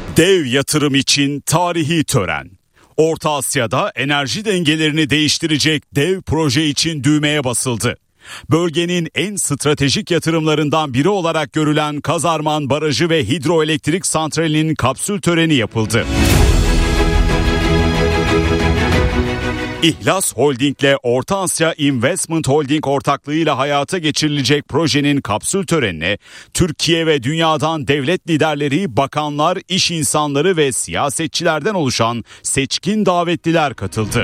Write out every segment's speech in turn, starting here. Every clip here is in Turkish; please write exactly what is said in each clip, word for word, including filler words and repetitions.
Dev yatırım için tarihi tören. Orta Asya'da enerji dengelerini değiştirecek dev proje için düğmeye basıldı. Bölgenin en stratejik yatırımlarından biri olarak görülen Kazarman Barajı ve Hidroelektrik Santrali'nin kapsül töreni yapıldı. İhlas Holding'le Orta Asya Investment Holding ortaklığıyla hayata geçirilecek projenin kapsül törenine Türkiye ve dünyadan devlet liderleri, bakanlar, iş insanları ve siyasetçilerden oluşan seçkin davetliler katıldı.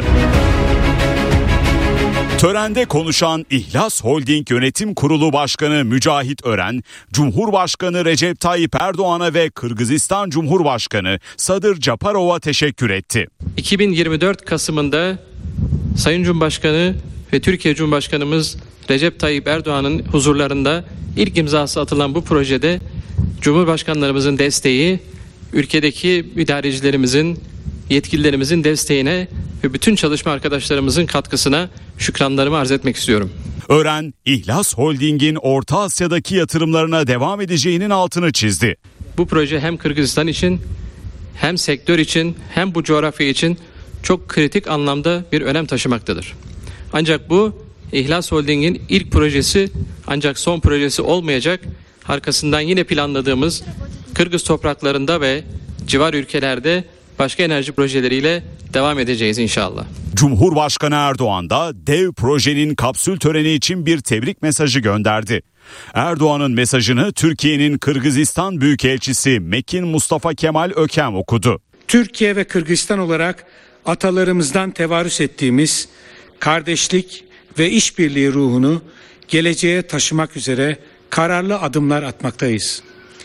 Törende konuşan İhlas Holding Yönetim Kurulu Başkanı Mücahit Ören, Cumhurbaşkanı Recep Tayyip Erdoğan'a ve Kırgızistan Cumhurbaşkanı Sadır Japarov'a teşekkür etti. iki bin yirmi dört Kasım'ında Sayın Cumhurbaşkanı ve Türkiye Cumhurbaşkanımız Recep Tayyip Erdoğan'ın huzurlarında ilk imzası atılan bu projede Cumhurbaşkanlarımızın desteği, ülkedeki idarecilerimizin, yetkililerimizin desteğine ve bütün çalışma arkadaşlarımızın katkısına şükranlarımı arz etmek istiyorum. Ören, İhlas Holding'in Orta Asya'daki yatırımlarına devam edeceğinin altını çizdi. Bu proje hem Kırgızistan için, hem sektör için, hem bu coğrafya için çok kritik anlamda bir önem taşımaktadır. Ancak bu İhlas Holding'in ilk projesi, ancak son projesi olmayacak. Arkasından yine planladığımız Kırgız topraklarında ve civar ülkelerde başka enerji projeleriyle devam edeceğiz inşallah. Cumhurbaşkanı Erdoğan da dev projenin kapsül töreni için bir tebrik mesajı gönderdi. Erdoğan'ın mesajını Türkiye'nin Kırgızistan Büyükelçisi Mekin Mustafa Kemal Ökem okudu. Türkiye ve Kırgızistan olarak atalarımızdan tevarüs ettiğimiz kardeşlik ve işbirliği ruhunu geleceğe taşımak üzere kararlı adımlar atmaktayız.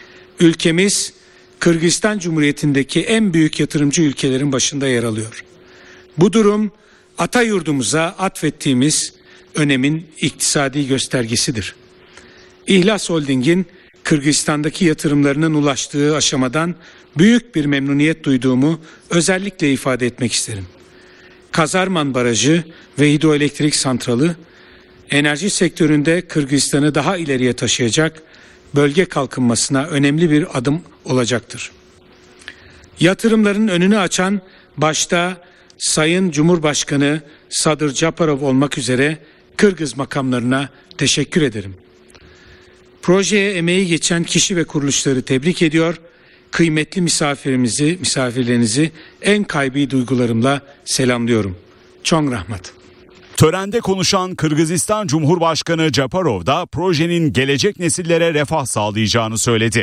Ülkemiz Kırgızistan Cumhuriyeti'ndeki en büyük yatırımcı ülkelerin başında yer alıyor. Bu durum ata yurdumuza atfettiğimiz önemin iktisadi göstergesidir. İhlas Holding'in Kırgızistan'daki yatırımlarının ulaştığı aşamadan büyük bir memnuniyet duyduğumu özellikle ifade etmek isterim. Kazarman Barajı ve Hidroelektrik Santralı enerji sektöründe Kırgızistan'ı daha ileriye taşıyacak, bölge kalkınmasına önemli bir adım olacaktır. Yatırımların önünü açan başta Sayın Cumhurbaşkanı Sadır Japarov olmak üzere Kırgız makamlarına teşekkür ederim. Projeye emeği geçen kişi ve kuruluşları tebrik ediyor. Kıymetli misafirimizi, misafirlerinizi en kalbi duygularımla selamlıyorum. Çok rahmet. Törende konuşan Kırgızistan Cumhurbaşkanı Japarov da projenin gelecek nesillere refah sağlayacağını söyledi.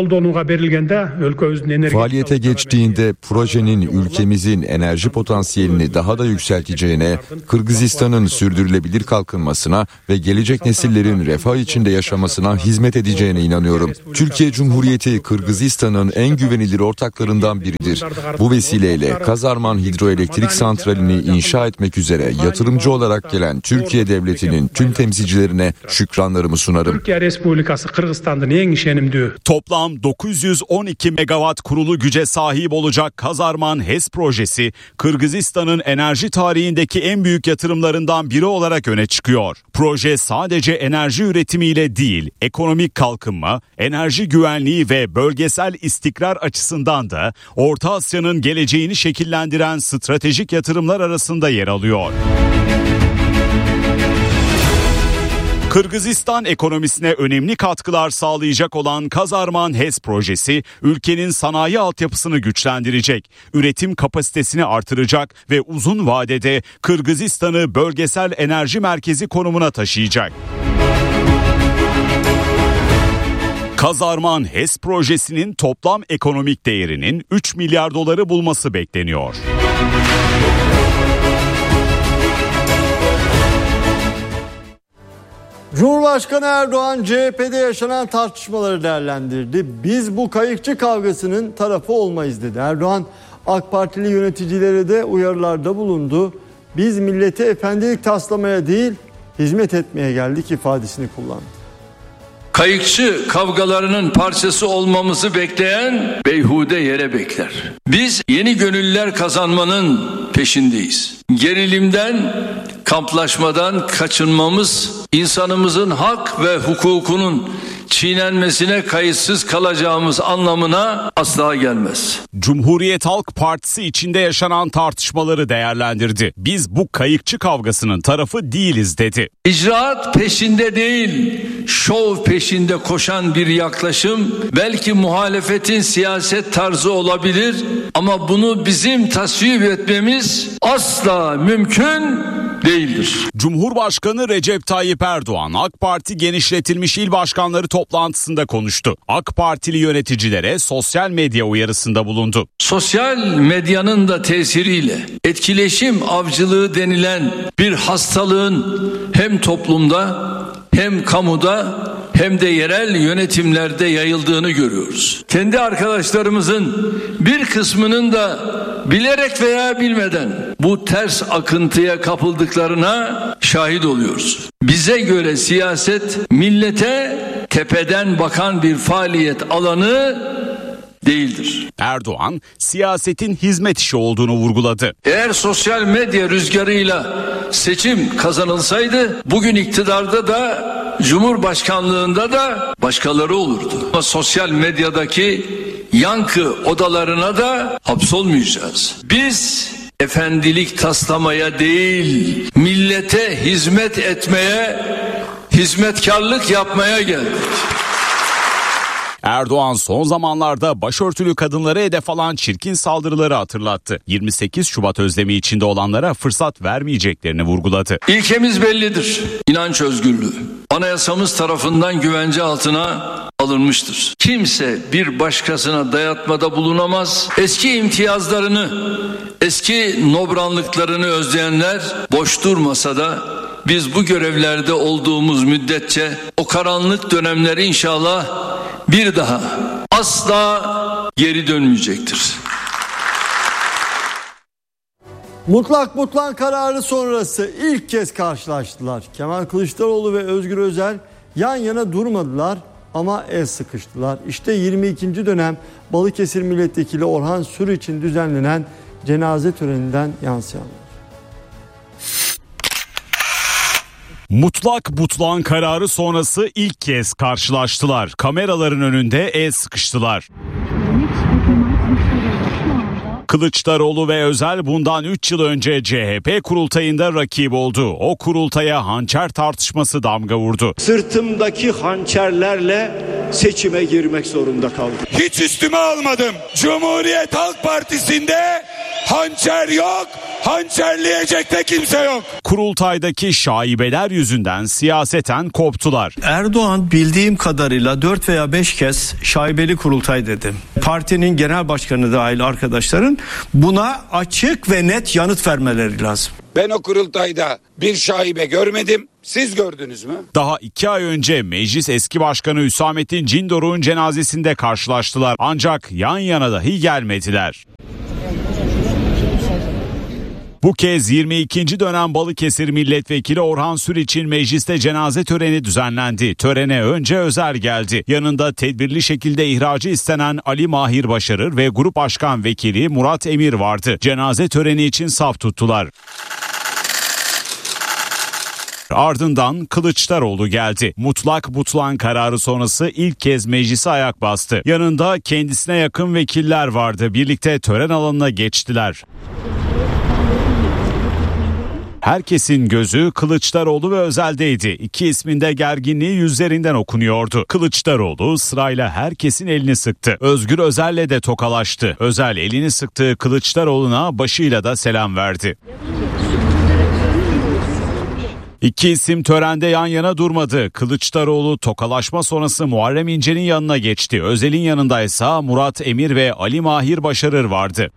Faaliyete geçtiğinde projenin ülkemizin enerji potansiyelini daha da yükselteceğine, Kırgızistan'ın sürdürülebilir kalkınmasına ve gelecek nesillerin refah içinde yaşamasına hizmet edeceğine inanıyorum. Türkiye Cumhuriyeti Kırgızistan'ın en güvenilir ortaklarından biridir. Bu vesileyle Kazarman Hidroelektrik Santrali'ni inşa etmek üzere yatırımcı olarak gelen Türkiye Devleti'nin tüm temsilcilerine şükranlarımı sunarım. Türkiye Respublikası Kırgızistan'ın en işenimdi. Toplam dokuz yüz on iki megawatt kurulu güce sahip olacak Kazarman HES projesi, Kırgızistan'ın enerji tarihindeki en büyük yatırımlarından biri olarak öne çıkıyor. Proje sadece enerji üretimiyle değil, ekonomik kalkınma, enerji güvenliği ve bölgesel istikrar açısından da Orta Asya'nın geleceğini şekillendiren stratejik yatırımlar arasında yer alıyor. Kırgızistan ekonomisine önemli katkılar sağlayacak olan Kazarman HES projesi, ülkenin sanayi altyapısını güçlendirecek, üretim kapasitesini artıracak ve uzun vadede Kırgızistan'ı bölgesel enerji merkezi konumuna taşıyacak. Kazarman HES projesinin toplam ekonomik değerinin üç milyar doları bulması bekleniyor. Cumhurbaşkanı Erdoğan C H P'de yaşanan tartışmaları değerlendirdi. Biz bu kayıkçı kavgasının tarafı olmayız dedi. Erdoğan AK Partili yöneticilere de uyarılarda bulundu. Biz millete efendilik taslamaya değil, hizmet etmeye geldik ifadesini kullandı. Kayıkçı kavgalarının parçası olmamızı bekleyen beyhude yere bekler. Biz yeni gönüller kazanmanın peşindeyiz. Gerilimden, kamplaşmadan kaçınmamız, insanımızın hak ve hukukunun çiğnenmesine kayıtsız kalacağımız anlamına asla gelmez. Cumhuriyet Halk Partisi içinde yaşanan tartışmaları değerlendirdi. Biz bu kayıkçı kavgasının tarafı değiliz dedi. İcraat peşinde değil, şov peşinde koşan bir yaklaşım belki muhalefetin siyaset tarzı olabilir ama bunu bizim tasvip etmemiz asla mümkün değildir. Cumhurbaşkanı Recep Tayyip Erdoğan AK Parti genişletilmiş il başkanları toplantısında konuştu. AK Partili yöneticilere sosyal medya uyarısında bulundu. Sosyal medyanın da tesiriyle etkileşim avcılığı denilen bir hastalığın hem toplumda hem kamuda hem de yerel yönetimlerde yayıldığını görüyoruz. Kendi arkadaşlarımızın bir kısmının da bilerek veya bilmeden bu ters akıntıya kapıldıklarına şahit oluyoruz. Bize göre siyaset millete tepeden bakan bir faaliyet alanı değildir. Erdoğan siyasetin hizmet işi olduğunu vurguladı. Eğer sosyal medya rüzgarıyla seçim kazanılsaydı bugün iktidarda da Cumhurbaşkanlığında da başkaları olurdu. Ama sosyal medyadaki yankı odalarına da hapsolmayacağız. Biz efendilik taslamaya değil, millete hizmet etmeye, hizmetkarlık yapmaya geldik. Erdoğan son zamanlarda başörtülü kadınlara hedef alan çirkin saldırıları hatırlattı. yirmi sekiz Şubat özlemi içinde olanlara fırsat vermeyeceklerini vurguladı. İlkemiz bellidir. İnanç özgürlüğü. Anayasamız tarafından güvence altına alınmıştır. Kimse bir başkasına dayatmada bulunamaz. Eski imtiyazlarını, eski nobranlıklarını özleyenler boş durmasa da biz bu görevlerde olduğumuz müddetçe o karanlık dönemler inşallah bir daha asla geri dönmeyecektir. Mutlak mutlak kararı sonrası ilk kez karşılaştılar. Kemal Kılıçdaroğlu ve Özgür Özel yan yana durmadılar ama el sıkıştılar. İşte yirmi ikinci dönem Balıkesir Milletvekili Orhan Sür için düzenlenen cenaze töreninden yansıyanlar. Mutlak mutlağın kararı sonrası ilk kez karşılaştılar. Kameraların önünde el sıkıştılar. Kılıçdaroğlu ve Özel bundan üç yıl önce C H P kurultayında rakip oldu. O kurultaya hançer tartışması damga vurdu. Sırtımdaki hançerlerle seçime girmek zorunda kaldım. Hiç üstüme almadım. Cumhuriyet Halk Partisi'nde hançer yok, hançerleyecek de kimse yok. Kurultaydaki şaibeler yüzünden siyaseten koptular. Erdoğan bildiğim kadarıyla dört veya beş kez şaibeli kurultay dedi. Partinin genel başkanı dahil arkadaşların buna açık ve net yanıt vermeleri lazım. Ben o kurultayda bir şaibe görmedim. Siz gördünüz mü? Daha iki ay önce meclis eski başkanı Hüsamettin Cindoruk'un cenazesinde karşılaştılar. Ancak yan yana dahi gelmediler. Bu kez yirmi ikinci dönem Balıkesir Milletvekili Orhan Sür için mecliste cenaze töreni düzenlendi. Törene önce Özel geldi. Yanında tedbirli şekilde ihracı istenen Ali Mahir Başarır ve Grup Başkan Vekili Murat Emir vardı. Cenaze töreni için saf tuttular. Ardından Kılıçdaroğlu geldi. Mutlak mutlağın kararı sonrası ilk kez meclise ayak bastı. Yanında kendisine yakın vekiller vardı. Birlikte tören alanına geçtiler. Herkesin gözü Kılıçdaroğlu ve Özel'deydi. İki ismin de gerginliği yüzlerinden okunuyordu. Kılıçdaroğlu sırayla herkesin elini sıktı. Özgür Özel'le de tokalaştı. Özel elini sıktığı Kılıçdaroğlu'na başıyla da selam verdi. İki isim törende yan yana durmadı. Kılıçdaroğlu tokalaşma sonrası Muharrem İnce'nin yanına geçti. Özel'in yanındaysa Murat Emir ve Ali Mahir Başarır vardı.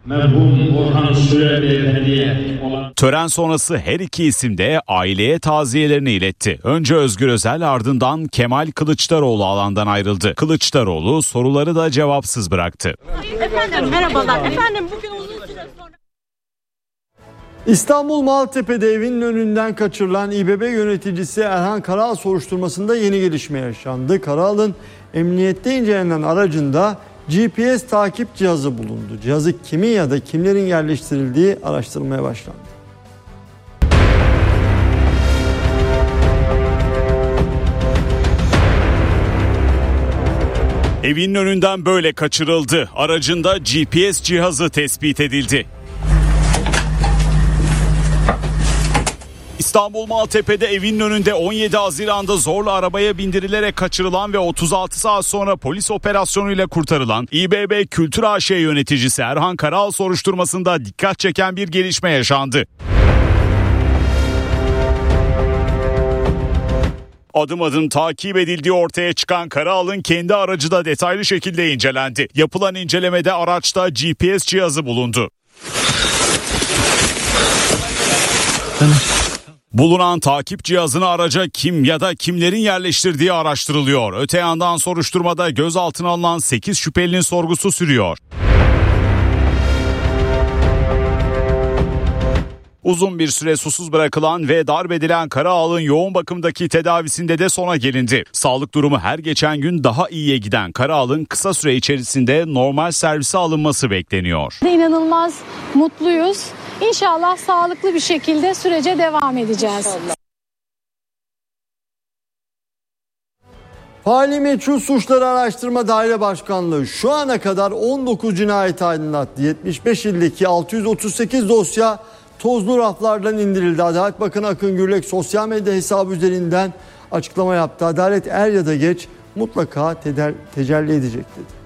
Tören sonrası her iki isim de aileye taziyelerini iletti. Önce Özgür Özel, ardından Kemal Kılıçdaroğlu alandan ayrıldı. Kılıçdaroğlu soruları da cevapsız bıraktı. Efendim merhabalar. Efendim bugün uzun süre sonra İstanbul Maltepe'de evinin önünden kaçırılan İBB yöneticisi Erhan Karal soruşturmasında yeni gelişme yaşandı. Karal'ın emniyette incelenen aracında G P S takip cihazı bulundu. Cihazı kimin ya da kimlerin yerleştirildiği araştırılmaya başlandı. Evinin önünden böyle kaçırıldı. Aracında G P S cihazı tespit edildi. İstanbul Maltepe'de evinin önünde on yedi Haziran'da zorla arabaya bindirilerek kaçırılan ve otuz altı saat sonra polis operasyonuyla kurtarılan İBB Kültür A Ş yöneticisi Erhan Karaal soruşturmasında dikkat çeken bir gelişme yaşandı. Adım adım takip edildiği ortaya çıkan Karaal'ın kendi aracı da detaylı şekilde incelendi. Yapılan incelemede araçta G P S cihazı bulundu. Bulunan takip cihazını araca kim ya da kimlerin yerleştirdiği araştırılıyor. Öte yandan soruşturmada gözaltına alınan sekiz şüphelinin sorgusu sürüyor. Uzun bir süre susuz bırakılan ve darp edilen Karaal'ın yoğun bakımdaki tedavisinde de sona gelindi. Sağlık durumu her geçen gün daha iyiye giden Karaal'ın kısa süre içerisinde normal servise alınması bekleniyor. İnanılmaz mutluyuz. İnşallah sağlıklı bir şekilde sürece devam edeceğiz. Faili Meçhul Suçları Araştırma Daire Başkanlığı şu ana kadar on dokuz cinayet aydınlattı. yetmiş beş ildeki altı yüz otuz sekiz dosya tozlu raflardan indirildi. Adalet Bakanı Akın Gürlek sosyal medya hesabı üzerinden açıklama yaptı. Adalet er ya da geç mutlaka tecelli edecek dedi.